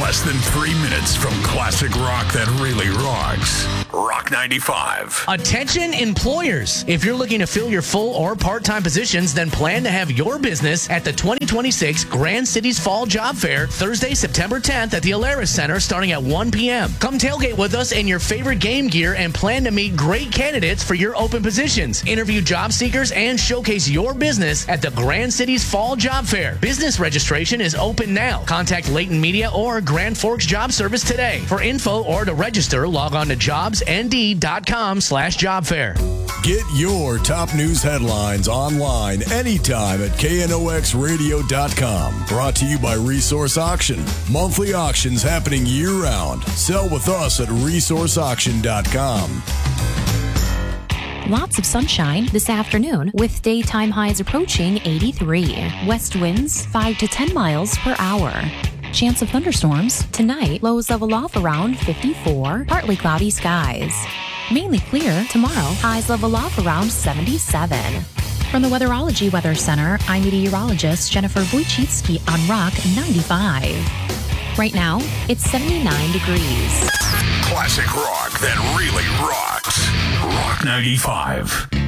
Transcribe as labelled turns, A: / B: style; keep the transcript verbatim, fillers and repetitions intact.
A: less than three minutes from classic rock that really rocks. Rock ninety-five.
B: Attention employers. If you're looking to fill your full or part-time positions, then plan to have your business at the twenty twenty-six Grand Cities Fall Job Fair, Thursday, September tenth at the Alaris Center starting at one p.m. Come tailgate with us in your favorite game gear and plan to meet great candidates for your open positions. Interview job seekers and showcase your business at the Grand Cities Fall Job Fair. Business registration is open now. Contact Layton Media or Grand Forks Job Service today. For info or to register, log on to jobsnd.com slash job fair.
C: Get your top news headlines online anytime at K N O X radio dot com. Brought to you by Resource Auction. Monthly auctions happening year-round. Sell with us at resource auction dot com.
D: Lots of sunshine this afternoon with daytime highs approaching eighty-three. West winds five to ten miles per hour. Chance of thunderstorms tonight. Lows level off around fifty-four. Partly cloudy skies. Mainly clear tomorrow. Highs level off around seventy-seven. From the Weatherology Weather Center, I'm meteorologist Jennifer Wojcicki on Rock ninety-five. Right now, it's seventy-nine degrees.
A: Classic rock that really rocks. Rock ninety-five.